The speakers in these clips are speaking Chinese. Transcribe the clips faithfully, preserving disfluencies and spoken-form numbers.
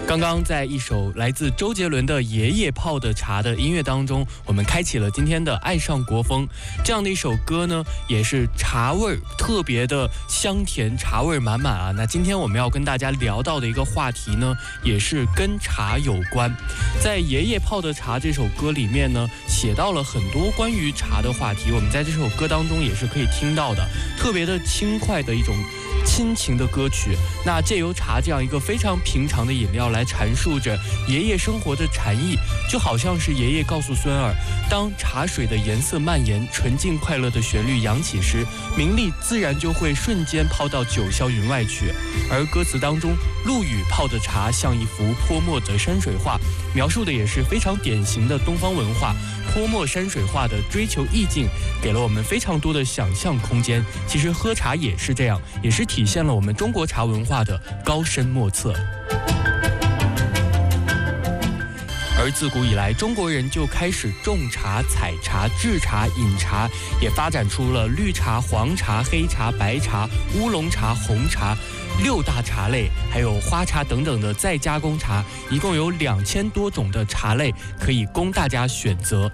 刚刚在一首来自周杰伦的《爷爷泡的茶》的音乐当中，我们开启了今天的爱上国风。这样的一首歌呢，也是茶味特别的香甜，茶味满满啊。那今天我们要跟大家聊到的一个话题呢，也是跟茶有关。在《爷爷泡的茶》这首歌里面呢，写到了很多关于茶的话题，我们在这首歌当中也是可以听到的，特别的轻快的一种亲情的歌曲。那借由茶这样一个非常平常的饮料来阐述着爷爷生活的禅意，就好像是爷爷告诉孙儿，当茶水的颜色蔓延，纯净快乐的旋律扬起时，名利自然就会瞬间抛到九霄云外去。而歌词当中，陆羽泡的茶像一幅泼墨的山水画，描述的也是非常典型的东方文化泼墨山水画的追求意境，给了我们非常多的想象空间。其实喝茶也是这样，也是体现了我们中国茶文化的高深莫测。而自古以来，中国人就开始种茶、采茶、制茶、饮茶，也发展出了绿茶、黄茶、黑茶、白茶、乌龙茶、红茶六大茶类，还有花茶等等的再加工茶，一共有两千多种的茶类可以供大家选择。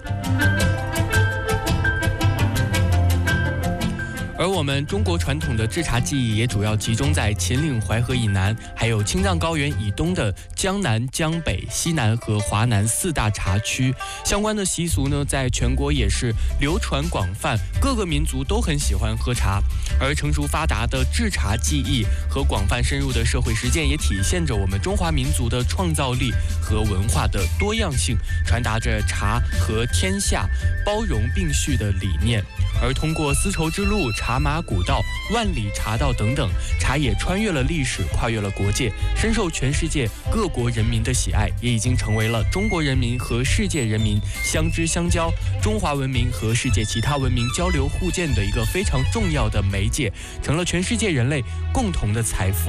而我们中国传统的制茶技艺也主要集中在秦岭淮河以南，还有青藏高原以东的江南、江北、西南和华南四大茶区。相关的习俗呢，在全国也是流传广泛，各个民族都很喜欢喝茶。而成熟发达的制茶技艺和广泛深入的社会实践，也体现着我们中华民族的创造力和文化的多样性，传达着茶和天下包容并蓄的理念。而通过丝绸之路、茶马古道、万里茶道等等，茶也穿越了历史，跨越了国界，深受全世界各国人民的喜爱，也已经成为了中国人民和世界人民相知相交，中华文明和世界其他文明交流互鉴的一个非常重要的媒介，成了全世界人类共同的财富。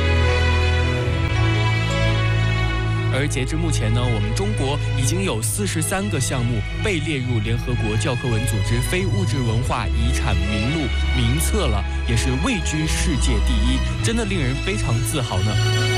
而截至目前呢，我们中国已经有四十三个项目被列入联合国教科文组织非物质文化遗产名录名册了，也是位居世界第一，真的令人非常自豪呢。